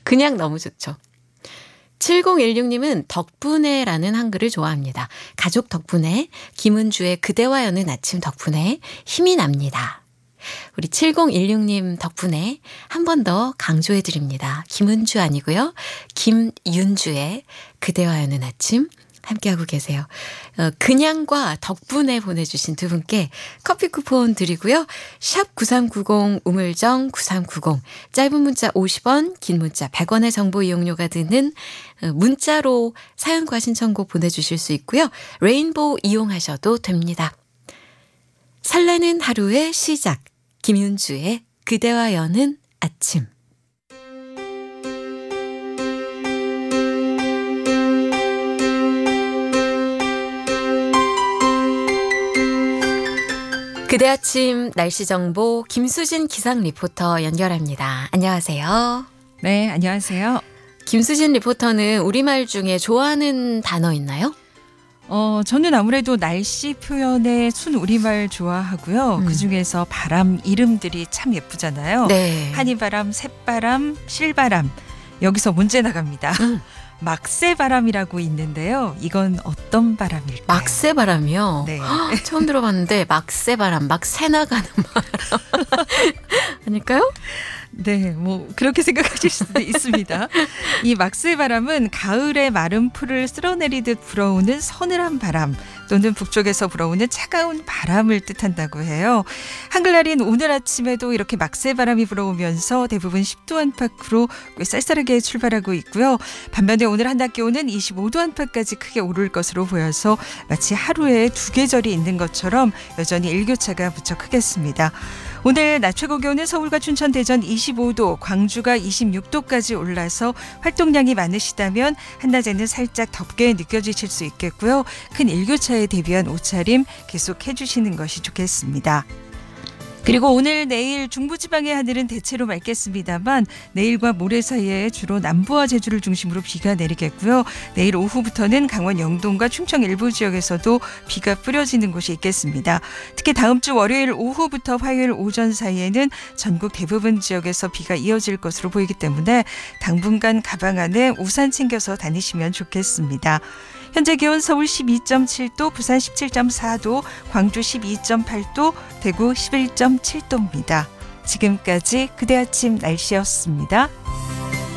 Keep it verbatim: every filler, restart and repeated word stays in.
그냥 너무 좋죠. 칠공일육님은 덕분에라는 한글을 좋아합니다. 가족 덕분에, 김은주의 그대와 여는 아침 덕분에 힘이 납니다. 우리 칠공일육님 덕분에 한 번 더 강조해 드립니다. 김은주 아니고요. 김윤주의 그대와 여는 아침 함께하고 계세요. 어, 그냥과 덕분에 보내주신 두 분께 커피 쿠폰 드리고요. 샵 구삼구공 우물정 구삼구공 짧은 문자 오십 원 긴 문자 백 원의 정보 이용료가 드는 문자로 사연과 신청곡 보내주실 수 있고요. 레인보우 이용하셔도 됩니다. 설레는 하루의 시작 김윤주의 그대와 여는 아침. 그대 아침 날씨 정보 김수진 기상 리포터 연결합니다. 안녕하세요. 네, 안녕하세요. 김수진 리포터는 우리말 중에 좋아하는 단어 있나요? 어, 저는 아무래도 날씨 표현의 순 우리말 좋아하고요. 음. 그중에서 바람 이름들이 참 예쁘잖아요. 네. 한이바람, 쇳바람, 실바람. 여기서 문제 나갑니다. 음. 막새바람이라고 있는데요. 이건 어떤 바람일까요? 막새바람이요? 네. 허, 처음 들어봤는데 막새바람, 막 새나가는 바람 아닐까요? 네, 뭐 그렇게 생각하실 수도 있습니다. 이 막새바람은 가을에 마른 풀을 쓸어내리듯 불어오는 서늘한 바람 또는 북쪽에서 불어오는 차가운 바람을 뜻한다고 해요. 한글날인 오늘 아침에도 이렇게 막새바람이 불어오면서 대부분 십 도 안팎으로 꽤 쌀쌀하게 출발하고 있고요. 반면에 오늘 한낮 기온은 이십오 도 안팎까지 크게 오를 것으로 보여서 마치 하루에 두 계절이 있는 것처럼 여전히 일교차가 무척 크겠습니다. 오늘 낮 최고 기온은 서울과 춘천, 대전 이십오 도, 광주가 이십육 도까지 올라서 활동량이 많으시다면 한낮에는 살짝 덥게 느껴지실 수 있겠고요. 큰 일교차에 대비한 옷차림 계속 해주시는 것이 좋겠습니다. 그리고 오늘 내일 중부지방의 하늘은 대체로 맑겠습니다만 내일과 모레 사이에 주로 남부와 제주를 중심으로 비가 내리겠고요. 내일 오후부터는 강원 영동과 충청 일부 지역에서도 비가 뿌려지는 곳이 있겠습니다. 특히 다음 주 월요일 오후부터 화요일 오전 사이에는 전국 대부분 지역에서 비가 이어질 것으로 보이기 때문에 당분간 가방 안에 우산 챙겨서 다니시면 좋겠습니다. 현재 기온 서울 십이 점 칠 도, 부산 십칠 점 사 도, 광주 십이 점 팔 도, 대구 십일 점 칠 도입니다. 지금까지 그대 아침 날씨였습니다.